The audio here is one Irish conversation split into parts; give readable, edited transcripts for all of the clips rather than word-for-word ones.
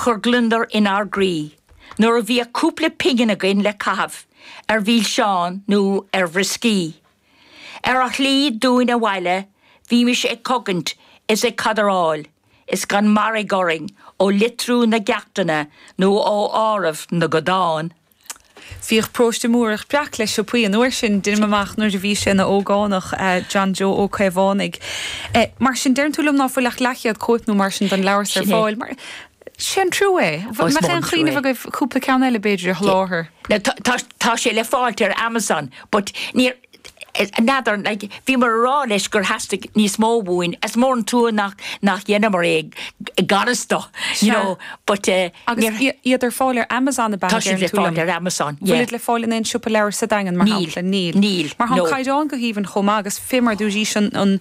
chur glundar in our gree. Nor a bhí cúpla pigan again le cahaf, bhíl Seán nó bhriscí. A chlí dúin a bhaile, bhí mis ag cogant is ag cadaráil, is gan mar goring ó litrú na geachtainna nó ó áramh na godáin. Bhíoh próiste múrach breach leis siopí an uair sin duine amach nuair a bhí sin na ógánach John Joe ó Caibhánig. Mar sin dearn túlam ná fuileach lechiad cóip nó mar sin don leabhar ar fáil, mar sin trú é. Me an chuoine bh goibh cúpla ceann eile beidir a láthair. Tá sé le fáilte ar Amazon, but níor another like bhí mar rá leis gur hastig níos móbúin as mór an tú nach dhéanam mar ag garasta, you know, but iad ar fáil ar Amazon a tá sé le fáil ar Amazon. Bhfuil le fáil in siúpa leabhar sa dagan mar hapla níl. Mar han caiidán go híhann chomá agus fimar dúí sin an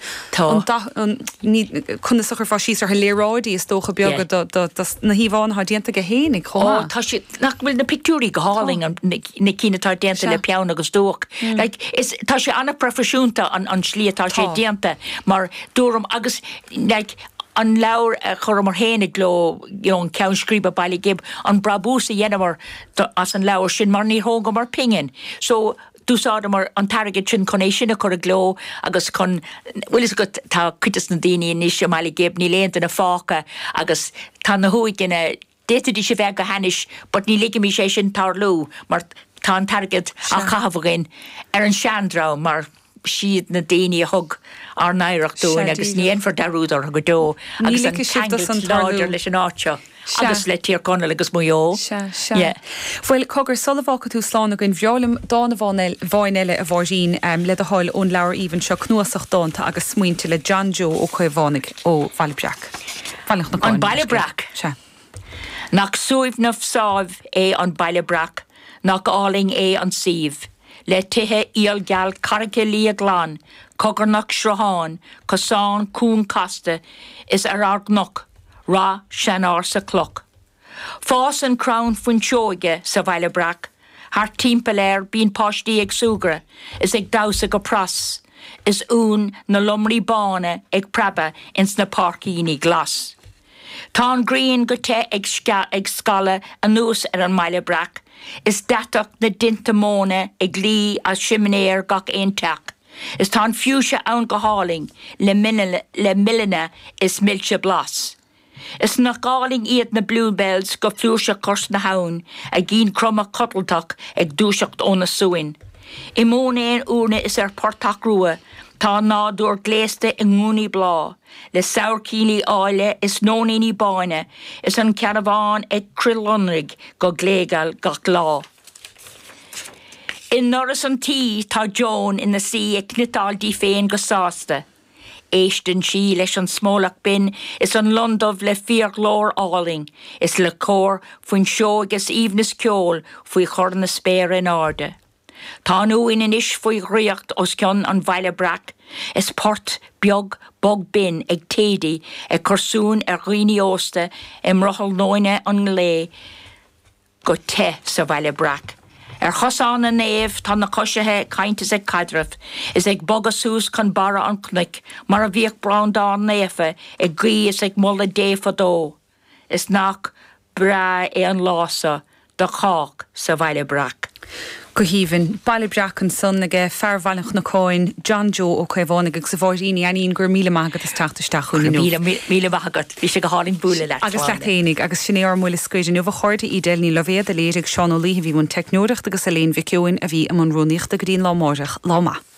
chunasachar fá síos ar léráidí is tócha beaga na híháin há dianta go hénig chomá. Tá sé nach bhfuil na pictúrí go háling na cínatá dianta le peann agus dúach. Like tá sé anna profisiúnta an slítá sé dianta mar dúram agus like an laur chur mar hénig gló an ceann scríba bailí gib an brabúsa dhéanamar as an laur sin mar ní hóga mar pingin. So dúsáda mar an target sin chun é sinna chur a gló agus chun bhfuil is go tá cuitas na daoine níos sem bailí gib ní léanta na fáca agus tá na huaig ina détadí sé bheith go hanis, but ní ligimí sé sin tarlú mar tá an target a chahabhagin ar an seanrá mar siad na daoine a thug ar nairach dúin agus níon for darúdar go dó agus an tangelt láidir leis an áiteo agus le tíar conal agus muo. Fuil cogur solabhacha tú sláánna goin bheolalam dána bháin eile a bhórsín le a háil ón leabhar íhann seo cnuasach dáanta agus smuointe le John Joe ó Caibhánig ó Ballybreac. An Ballybreac. Nach suamh na fsáimh é an Ballybreac, nach áling é an síomh. Le tithe íalgeal carcha lí a glán, cogarnach sraháin, cosán cún casta, is argnach, rá seanár sa cloch. Fás an crown fún seoige sa Ballybreac, haar timppel bín páistí ag súgra, is ag dása go pras, is ún na lomrí bána ag preba ins na parcíní glas. Tá an gríon go te ag scala a nús ar an Ballybreac, is datach na dinta móna ag lí a siminéir gach éonteach. Is tá an fiúse ann go háling le millina is milse blas. Is na gáling iad na bluebells go flúse cos na haun a gín crumma cotaltach ag dúiseacht ó na suin. I móna éon úrna is ar portach rua, tá nádúir gléasta i ngúni blá. Le saorcíní áile is nónaí báine, is an caraván ag crillonrig go glégal gach lá. In noras an tí tá Joan in na sí ag cnitáildí féin go sásta. Éistin sí leis an smólach bin is an London le fíorglór áling, is le cór faoin seo agus íomnas ceol faoi chur na spéir in áde. Tá nú in inis faoi ghriacht os ceann an Ballybreac, is port beag bog bin ag tédi ag corsún ar riine ósta imrochal nóine an lé go te sa Ballybreac. Ar chosán na néamh tá na cosisithe caintas ag cadrah, is ag bogasús chun bara an cnic mar a bhíoh brán dá néfa ag grí is ag mulla défa dó. Is nach bra é an lása do chách sa Ballybreac. Go híhann Ballybreac an son aige fearmhailach na cáin John Joe ó Caibhánig agus sa bhóiríní aíon gur míle mágad is teachtasteach chuú. Míle mágad, bhí sé go háling búla le. Agus lehénig agus sin éar múla scuidir nuh chuirta ídel ní levéad a léirigh Seán Ó Lí bhí mún technóireacht agus a léon bhiciúin a bhí am an rúníocht a go dtíon lámáireach láma.